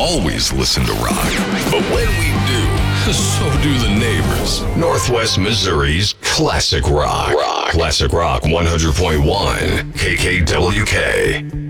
always listen to rock, but when we do, so do the neighbors. Northwest Missouri's Classic Rock. Classic Rock 100.1 KKWK.